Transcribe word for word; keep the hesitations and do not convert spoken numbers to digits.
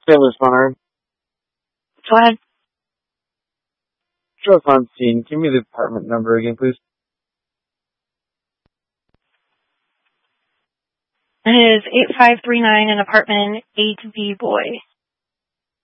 Taylor Spawner. Go ahead. Joe on scene. Give me the apartment number again, please. It is eight five three nine in apartment eight B Boy.